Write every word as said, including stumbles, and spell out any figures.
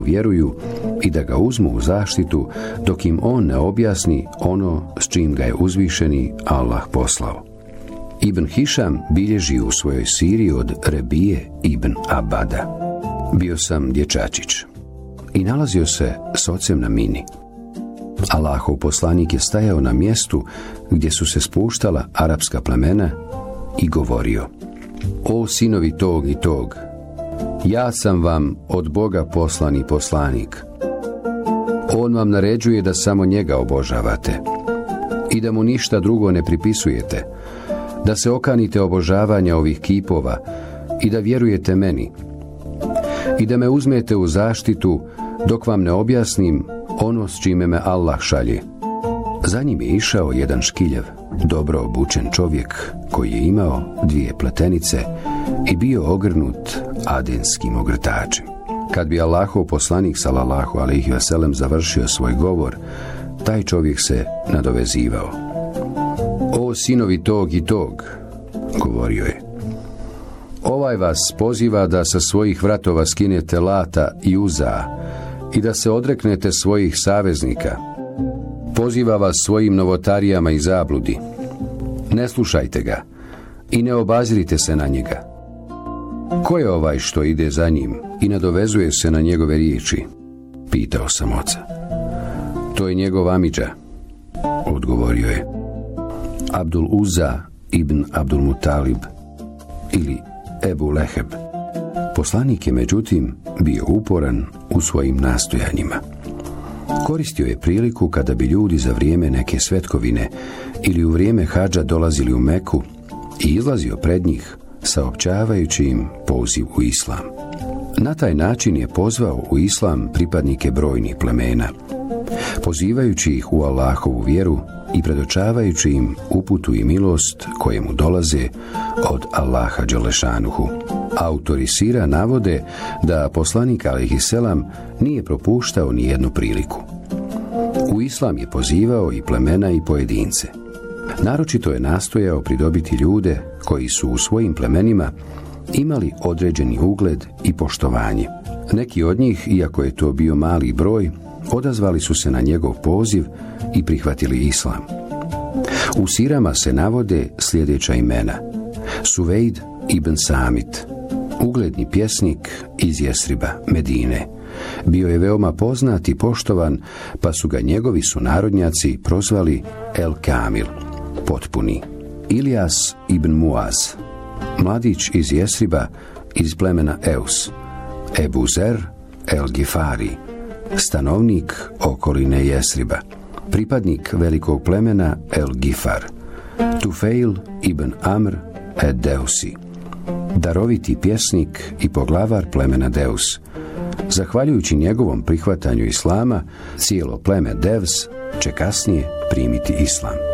vjeruju i da ga uzmu u zaštitu dok im on ne objasni ono s čim ga je uzvišeni Allah poslao. Ibn Hišam bilježi u svojoj siri od Rebije ibn Abada: bio sam dječačić i nalazio se s ocem na mini. Allahov poslanik je stajao na mjestu gdje su se spuštala arapska plemena i govorio: o sinovi tog i tog, ja sam vam od Boga poslani poslanik. On vam naređuje da samo njega obožavate i da mu ništa drugo ne pripisujete, da se okanite obožavanja ovih kipova i da vjerujete meni i da me uzmete u zaštitu dok vam ne objasnim ono s čime me Allah šalje. Za njim je išao jedan škiljev, dobro obučen čovjek koji je imao dvije pletenice i bio ogrnut adenskim ogrtačem. Kad bi Allahov poslanik sallallahu alejhi ve sellem završio svoj govor, taj čovjek se nadovezivao: o sinovi tog i tog, govorio je, ovaj vas poziva da sa svojih vratova skinete Lata i Uza i da se odreknete svojih saveznika. Poziva vas svojim novotarijama i zabludi. Ne slušajte ga i ne obazirite se na njega. Ko je ovaj što ide za njim i nadovezuje se na njegove riječi? Pitao sam oca. To je njegov amidža, odgovorio je. Abdul Uza ibn Abdul Mutalib ili Ebu Leheb. Poslanik je međutim bio uporan u svojim nastojanjima. Koristio je priliku kada bi ljudi za vrijeme neke svetkovine ili u vrijeme hadža dolazili u Meku i izlazio pred njih saopćavajući im poziv u islam. Na taj način je pozvao u islam pripadnike brojnih plemena, pozivajući ih u Allahovu vjeru i predočavajući im uputu i milost koje mu dolaze od Allaha dželešanuhu. Autori sira navode da poslanik alejhiselam nije propuštao ni jednu priliku. U islam je pozivao i plemena i pojedince. Naročito je nastojao pridobiti ljude koji su u svojim plemenima imali određeni ugled i poštovanje. Neki od njih, iako je to bio mali broj, odazvali su se na njegov poziv i prihvatili islam. U sirama se navode sljedeća imena: Suvejd ibn Samit, ugledni pjesnik iz Jesriba, Medine. Bio je veoma poznat i poštovan, pa su ga njegovi sunarodnjaci prozvali El Kamil, potpuni. Ilijas ibn Muaz, mladić iz Jesriba, iz plemena Eus. Ebu Zer El Gifari, stanovnik okoline Jesriba, pripadnik velikog plemena El Gifar. Tufeil ibn Amr ed Deusi, daroviti pjesnik i poglavar plemena Deus. Zahvaljujući njegovom prihvatanju islama, cijelo pleme Devs će kasnije primiti islam.